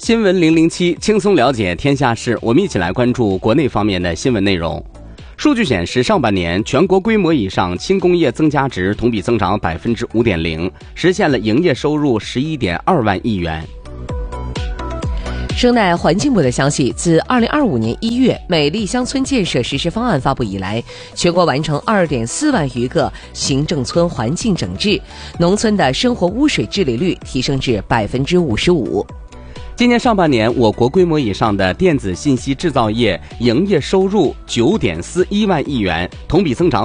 新闻007，轻松了解天下事。我们一起来关注国内方面的新闻内容。数据显示，上半年全国规模以上轻工业增加值同比增长 5.0%， 实现了营业收入 11.2 万亿元。 生态环境部的消息，自2025年1月美丽乡村建设实施方案发布以来，全国完成 2.4 万余个行政村环境整治，农村的生活污水治理率提升至 55%。 今年上半年，我国规模以上的电子信息制造业营业收入 9.41 万亿元，同比增长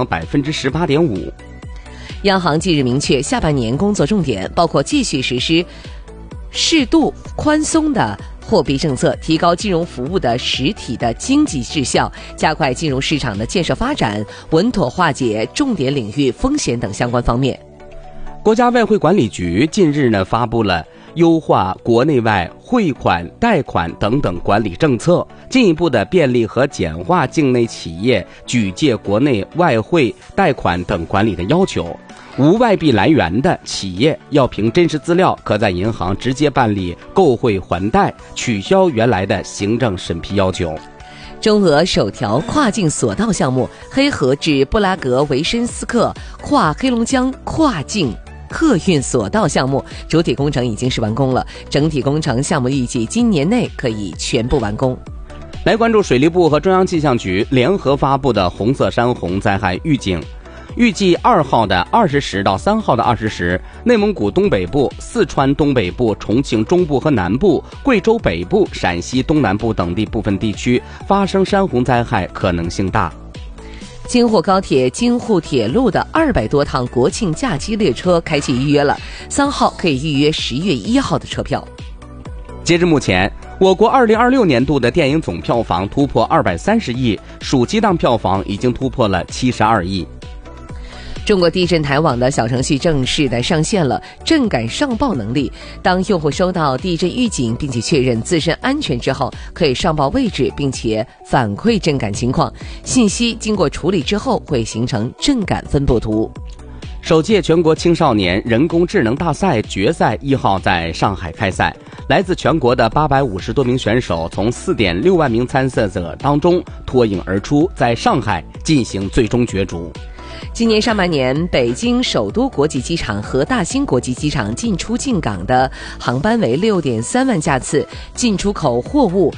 18.5%。 央行近日明确，下半年工作重点包括继续实施适度宽松的货币政策，提高金融服务的实体的经济质效，加快金融市场的建设发展，稳妥化解重点领域风险等相关方面。 国家外汇管理局近日发布了优化国内外汇款、贷款等等管理政策，进一步的便利和简化境内企业举借国内外汇、贷款等管理的要求。无外币来源的企业要凭真实资料，可在银行直接办理购汇还贷，取消原来的行政审批要求。 中俄首条跨境索道项目黑河至布拉格维申斯克跨黑龙江跨境客运索道项目主体工程已经是完工了，整体工程项目预计今年内可以全部完工。 来关注水利部和中央气象局联合发布的红色山洪灾害预警。预计2号的20时到3号的20时，内蒙古东北部、四川东北部、重庆中部和南部、贵州北部、陕西东南部等地部分地区发生山洪灾害可能性大。 京沪高铁、京沪铁路的200多趟国庆假期列车开启预约了，3号可以预约10月1号的车票。 截至目前，我国2026年度的电影总票房突破230亿，暑期档票房已经突破了72亿。 中国地震台网的小程序正式的上线了震感上报能力，当用户收到地震预警并且确认自身安全之后，可以上报位置并且反馈震感情况，信息经过处理之后会形成震感分布图。 首届全国青少年人工智能大赛决赛1号在上海开赛，来自全国的850多名选手从4.6万名参赛者当中脱颖而出，在上海进行最终角逐。 今年上半年，北京首都国际机场和大兴国际机场进出境港的航班为 6.3 万架次，进出口货物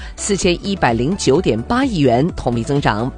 4109.8 亿元，同比增长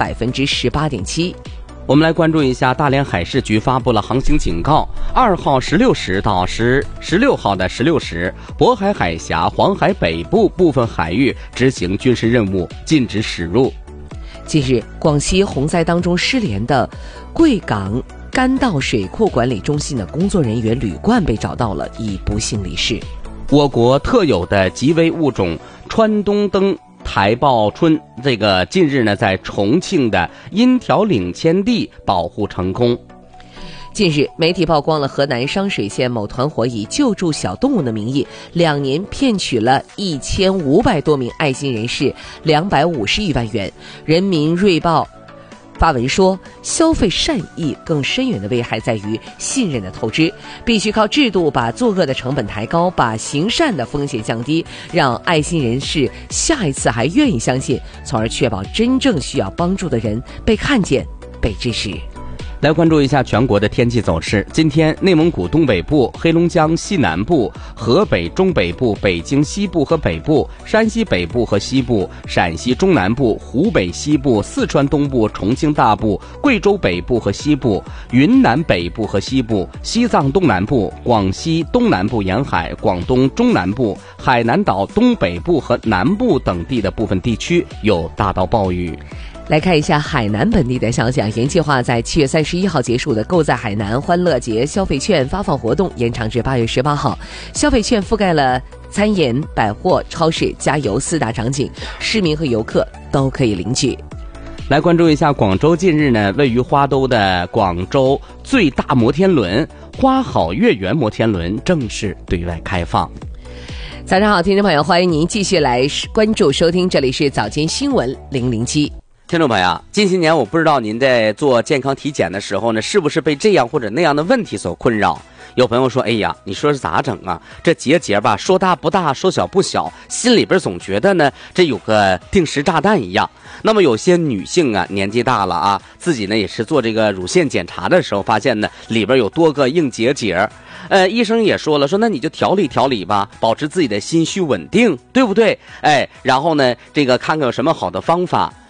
18.7%。 我们来关注一下大连海事局发布了航行警告，2号16时到16号的16时，渤海海峡、黄海北部部分海域执行军事任务，禁止驶入。 近日，广西洪灾当中失联的贵港干道水库管理中心的工作人员吕冠被找到了，已不幸离世。 我国特有的极危物种川东灯台报春，近日在重庆的阴条岭迁地保护成功。 近日，媒体曝光了河南商水县某团伙以救助小动物的名义，2年骗取了1500多名爱心人士250亿万元。人民日报发文说，消费善意更深远的危害在于信任的透支，必须靠制度把作恶的成本抬高，把行善的风险降低，让爱心人士下一次还愿意相信，从而确保真正需要帮助的人被看见、被支持。 来关注一下全国的天气走势。今天，内蒙古东北部、黑龙江西南部、河北中北部、北京西部和北部、山西北部和西部、陕西中南部、湖北西部、四川东部、重庆大部、贵州北部和西部、云南北部和西部、西藏东南部、广西东南部沿海、广东中南部、海南岛东北部和南部等地的部分地区有大到暴雨。 来看一下海南本地的消息，原计划在7月31号结束的购在海南欢乐节消费券发放活动延长至8月18号。消费券覆盖了餐饮、百货、超市、加油4大场景，市民和游客都可以领取。 来关注一下广州，近日位于花都的广州最大摩天轮花好月圆摩天轮正式对外开放。 早上好，听众朋友，欢迎您继续来关注收听，这里是早间新闻007。 听众朋友，近些年我不知道您在做健康体检的时候呢，是不是被这样或者那样的问题所困扰？有朋友说，哎呀，你说是咋整啊？这结吧，说大不大，说小不小，心里边总觉得呢，这有个定时炸弹一样。那么有些女性啊，年纪大了啊，自己呢也是做这个乳腺检查的时候，发现呢里边有多个硬结节。医生也说了，说那你就调理调理吧，保持自己的心绪稳定，对不对？然后呢，这个看看有什么好的方法。